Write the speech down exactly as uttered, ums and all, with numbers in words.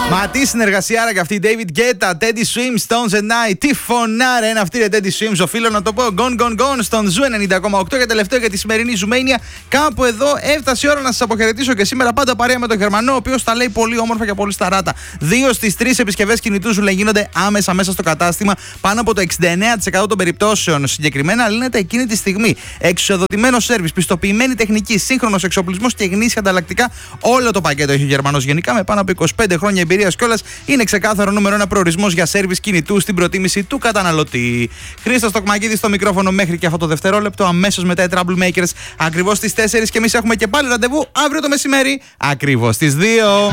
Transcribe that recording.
Μα τι συνεργασία και αυτή, David Guetta, Teddy Swims, Stones and I. Τι φωνάρα είναι αυτή, ρε Teddy Swims. Οφείλω να το πω. Gone, gone, gone στον Ζου ενενήντα κόμμα οκτώ. Και τελευταίο για τη σημερινή Ζουμένια. Κάπου εδώ έφτασε η ώρα να σας αποχαιρετήσω και σήμερα πάντα παρέα με τον Γερμανό, ο οποίος τα λέει πολύ όμορφα και πολύ σταράτα. Δύο στις τρεις επισκευές κινητού σου λέει γίνονται άμεσα μέσα στο κατάστημα. Πάνω από το εξήντα εννέα τοις εκατό των περιπτώσεων συγκεκριμένα λύνεται εκείνη τη στιγμή. Εξουσιοδοτημένο σέρβις, πιστοποιημένη τεχνική, σύγχρονος εξοπλισμός και γνήσια ανταλλακτικά. Όλο το πακέτο έχει ο Γερμανός γενικά με πάνω από είκοσι πέντε χρόνια εμπειρίας κιόλας. Είναι ξεκάθαρο νούμερο ένα προορισμός για σέρβις κινητού στην προτίμηση του καταναλωτή. Χρήστος Τοκμακίδης στο μικρόφωνο μέχρι και αυτό το δευτερόλεπτο. Αμέσως μετά οι Troublemakers ακριβώς στις τέσσερις και εμείς έχουμε και πάλι ραντεβού αύριο το μεσημέρι ακριβώς στις δύο.